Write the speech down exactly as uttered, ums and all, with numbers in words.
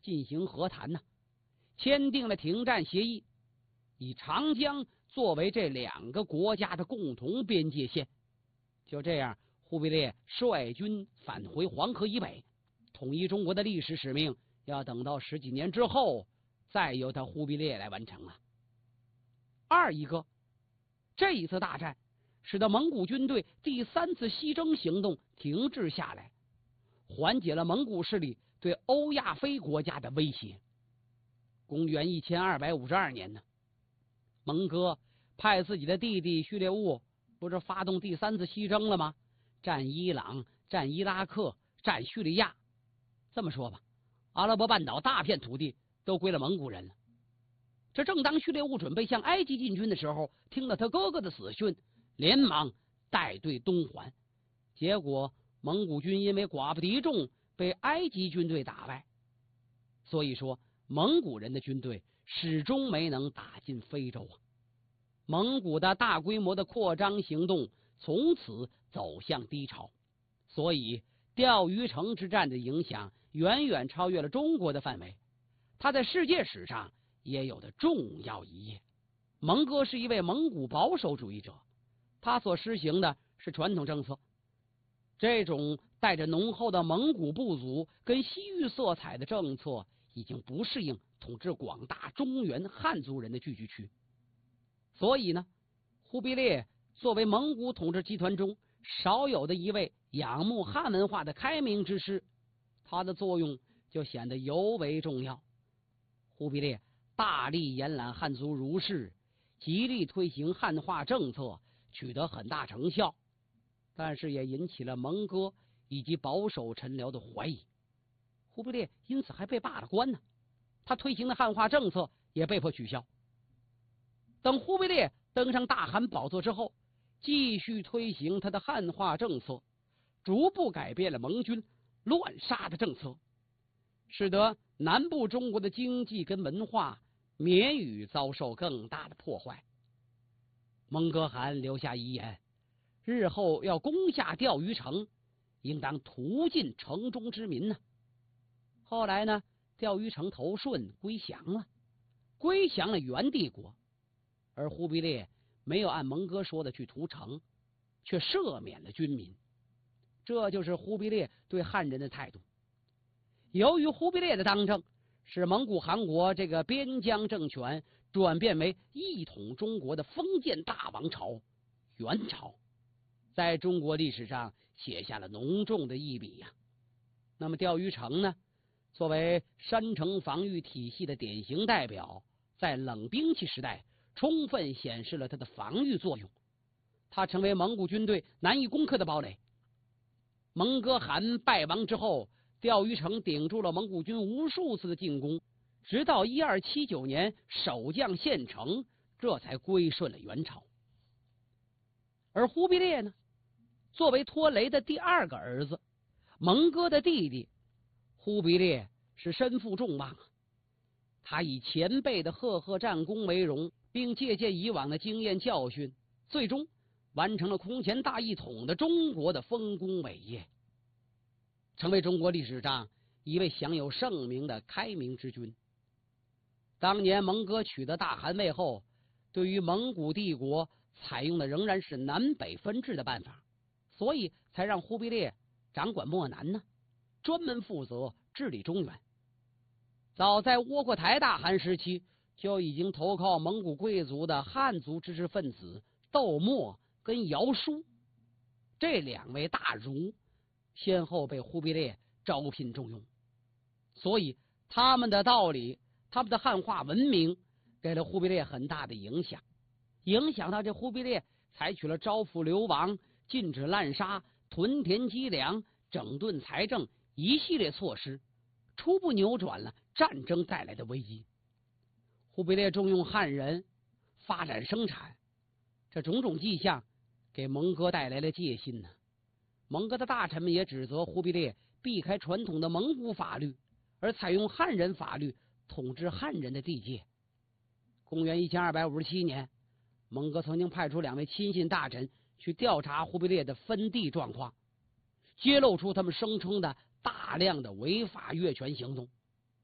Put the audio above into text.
进行和谈呢，签订了停战协议，以长江作为这两个国家的共同边界线。就这样，忽必烈率军返回黄河以北，统一中国的历史使命要等到十几年之后，再由他忽必烈来完成啊。二一个，这一次大战使得蒙古军队第三次西征行动停滞下来，缓解了蒙古势力对欧亚非国家的威胁。公元一千二百五十二年呢，蒙哥派自己的弟弟序列兀不是发动第三次西征了吗？占伊朗，占伊拉克，占叙利亚。这么说吧，阿拉伯半岛大片土地都归了蒙古人了。这正当序列兀准备向埃及进军的时候，听了他哥哥的死讯，连忙带队东还。结果蒙古军因为寡不敌众，被埃及军队打败。所以说，蒙古人的军队始终没能打进非洲啊。蒙古的大规模的扩张行动从此走向低潮，所以钓鱼城之战的影响远远超越了中国的范围，它在世界史上也有着重要一页。蒙哥是一位蒙古保守主义者，他所施行的是传统政策，这种带着浓厚的蒙古部族跟西域色彩的政策已经不适应统治广大中原汉族人的聚居区。所以呢，忽必烈作为蒙古统治集团中少有的一位仰慕汉文化的开明之师，他的作用就显得尤为重要。忽必烈大力延揽汉族儒士，极力推行汉化政策，取得很大成效，但是也引起了蒙哥以及保守臣僚的怀疑。忽必烈因此还被罢了官呢，他推行的汉化政策也被迫取消。等忽必烈登上大汗宝座之后，继续推行他的汉化政策，逐步改变了蒙军乱杀的政策，使得南部中国的经济跟文化免于遭受更大的破坏。蒙哥汗留下遗言，日后要攻下钓鱼城，应当屠尽城中之民呢。后来呢，钓鱼城投顺归降了，归降了元帝国，而忽必烈没有按蒙哥说的去屠城，却赦免了军民。这就是忽必烈对汉人的态度。由于忽必烈的当政，使蒙古汗国这个边疆政权转变为一统中国的封建大王朝元朝，在中国历史上写下了浓重的一笔呀、啊。那么钓鱼城呢，作为山城防御体系的典型代表，在冷兵器时代充分显示了它的防御作用，它成为蒙古军队难以攻克的堡垒。蒙哥汗败亡之后，钓鱼城顶住了蒙古军无数次的进攻，直到一二七九年守将献城，这才归顺了元朝。而忽必烈呢，作为拖雷的第二个儿子，蒙哥的弟弟，忽必烈是身负众望啊。他以前辈的赫赫战功为荣，并借鉴以往的经验教训，最终完成了空前大一统的中国的丰功伟业，成为中国历史上一位享有盛名的开明之君。当年蒙哥取得大汗位后，对于蒙古帝国采用的仍然是南北分治的办法，所以才让忽必烈掌管漠南呢，专门负责治理中原。早在窝阔台大汗时期，就已经投靠蒙古贵族的汉族知识分子窦默跟姚舒这两位大儒，先后被忽必烈招聘重用，所以他们的道理，他们的汉化文明给了忽必烈很大的影响，影响到这忽必烈采取了招抚流亡、禁止滥杀、屯田积粮、整顿财政一系列措施，初步扭转了战争带来的危机。忽必烈重用汉人，发展生产，这种种迹象给蒙哥带来了戒心呢。蒙哥的大臣们也指责忽必烈避开传统的蒙古法律，而采用汉人法律统治汉人的地界。公元一千二百五十七年，蒙哥曾经派出两位亲信大臣去调查忽必烈的分地状况，揭露出他们声称的大量的违法越权行动。